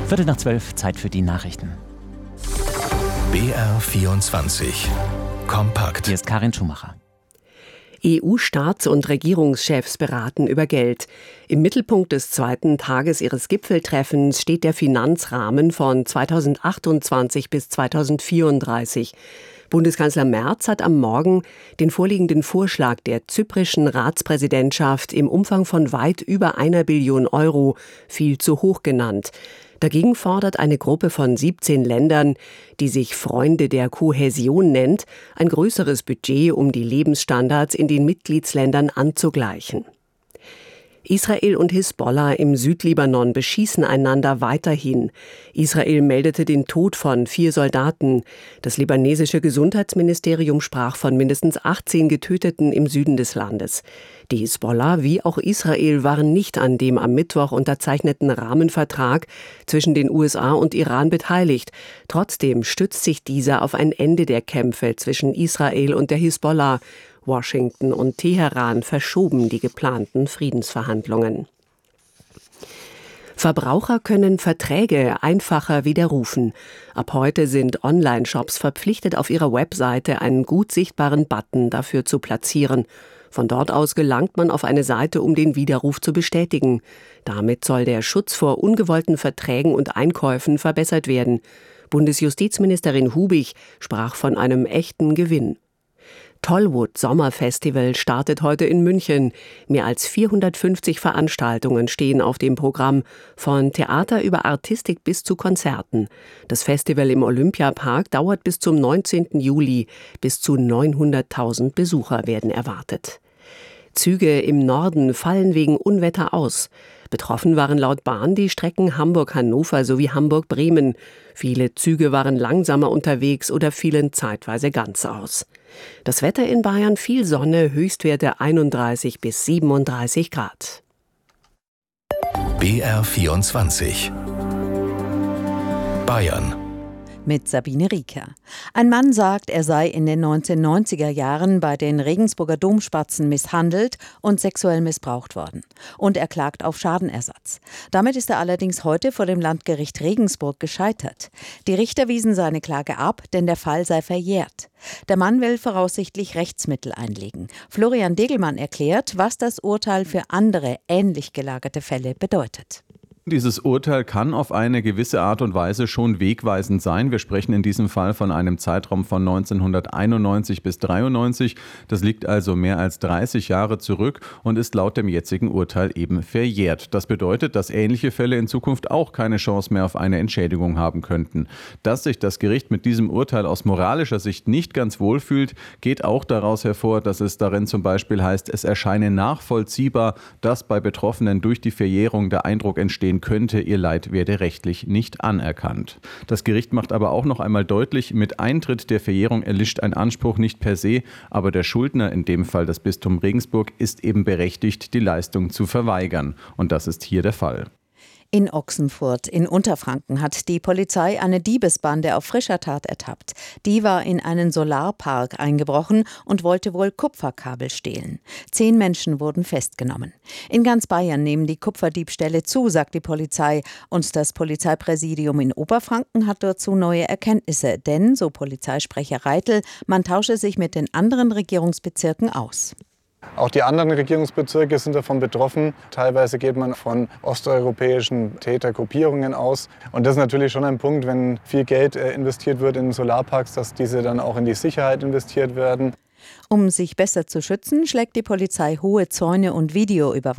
12:15, Zeit für die Nachrichten. BR24 Kompakt. Hier ist Karin Schumacher. EU-Staats- und Regierungschefs beraten über Geld. Im Mittelpunkt des zweiten Tages ihres Gipfeltreffens steht der Finanzrahmen von 2028 bis 2034. Bundeskanzler Merz hat am Morgen den vorliegenden Vorschlag der zyprischen Ratspräsidentschaft im Umfang von weit über 1 Billion Euro viel zu hoch genannt. Dagegen fordert eine Gruppe von 17 Ländern, die sich Freunde der Kohäsion nennt, ein größeres Budget, um die Lebensstandards in den Mitgliedsländern anzugleichen. Israel und Hisbollah im Südlibanon beschießen einander weiterhin. Israel meldete den Tod von 4 Soldaten. Das libanesische Gesundheitsministerium sprach von mindestens 18 Getöteten im Süden des Landes. Die Hisbollah wie auch Israel waren nicht an dem am Mittwoch unterzeichneten Rahmenvertrag zwischen den USA und Iran beteiligt. Trotzdem stützt sich dieser auf ein Ende der Kämpfe zwischen Israel und der Hisbollah. Washington und Teheran verschoben die geplanten Friedensverhandlungen. Verbraucher können Verträge einfacher widerrufen. Ab heute sind Online-Shops verpflichtet, auf ihrer Webseite einen gut sichtbaren Button dafür zu platzieren. Von dort aus gelangt man auf eine Seite, um den Widerruf zu bestätigen. Damit soll der Schutz vor ungewollten Verträgen und Einkäufen verbessert werden. Bundesjustizministerin Hubig sprach von einem echten Gewinn. Tollwood Sommerfestival startet heute in München. Mehr als 450 Veranstaltungen stehen auf dem Programm, von Theater über Artistik bis zu Konzerten. Das Festival im Olympiapark dauert bis zum 19. Juli. Bis zu 900.000 Besucher werden erwartet. Züge im Norden fallen wegen Unwetter aus. Betroffen waren laut Bahn die Strecken Hamburg-Hannover sowie Hamburg-Bremen. Viele Züge waren langsamer unterwegs oder fielen zeitweise ganz aus. Das Wetter in Bayern: viel Sonne, Höchstwerte 31 bis 37 Grad. BR24 Bayern. Mit Sabine Rieker. Ein Mann sagt, er sei in den 1990er Jahren bei den Regensburger Domspatzen misshandelt und sexuell missbraucht worden. Und er klagt auf Schadenersatz. Damit ist er allerdings heute vor dem Landgericht Regensburg gescheitert. Die Richter wiesen seine Klage ab, denn der Fall sei verjährt. Der Mann will voraussichtlich Rechtsmittel einlegen. Florian Degelmann erklärt, was das Urteil für andere ähnlich gelagerte Fälle bedeutet. Dieses Urteil kann auf eine gewisse Art und Weise schon wegweisend sein. Wir sprechen in diesem Fall von einem Zeitraum von 1991 bis 1993. Das liegt also mehr als 30 Jahre zurück und ist laut dem jetzigen Urteil eben verjährt. Das bedeutet, dass ähnliche Fälle in Zukunft auch keine Chance mehr auf eine Entschädigung haben könnten. Dass sich das Gericht mit diesem Urteil aus moralischer Sicht nicht ganz wohl fühlt, geht auch daraus hervor, dass es darin zum Beispiel heißt, es erscheine nachvollziehbar, dass bei Betroffenen durch die Verjährung der Eindruck entstehen könnte, ihr Leid werde rechtlich nicht anerkannt. Das Gericht macht aber auch noch einmal deutlich, mit Eintritt der Verjährung erlischt ein Anspruch nicht per se, aber der Schuldner, in dem Fall das Bistum Regensburg, ist eben berechtigt, die Leistung zu verweigern. Und das ist hier der Fall. In Ochsenfurt in Unterfranken hat die Polizei eine Diebesbande auf frischer Tat ertappt. Die war in einen Solarpark eingebrochen und wollte wohl Kupferkabel stehlen. 10 Menschen wurden festgenommen. In ganz Bayern nehmen die Kupferdiebstähle zu, sagt die Polizei. Und das Polizeipräsidium in Oberfranken hat dazu neue Erkenntnisse. Denn, so Polizeisprecher Reitel, man tausche sich mit den anderen Regierungsbezirken aus. Auch die anderen Regierungsbezirke sind davon betroffen. Teilweise geht man von osteuropäischen Tätergruppierungen aus. Und das ist natürlich schon ein Punkt, wenn viel Geld investiert wird in Solarparks, dass diese dann auch in die Sicherheit investiert werden. Um sich besser zu schützen, schlägt die Polizei hohe Zäune und Videoüberwachung